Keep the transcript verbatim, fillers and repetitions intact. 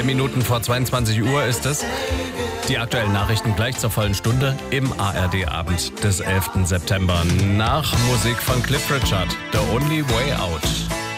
Minuten vor zweiundzwanzig Uhr ist es. Die aktuellen Nachrichten gleich zur vollen Stunde im A R D-Abend des elften September. Nach Musik von Cliff Richard, The Only Way Out.